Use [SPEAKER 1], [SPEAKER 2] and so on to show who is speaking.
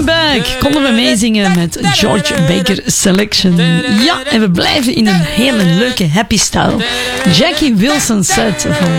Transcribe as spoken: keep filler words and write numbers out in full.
[SPEAKER 1] Coming Back konden we meezingen met George Baker Selection. Ja, en we blijven in een hele leuke happy style. Jackie Wilson set van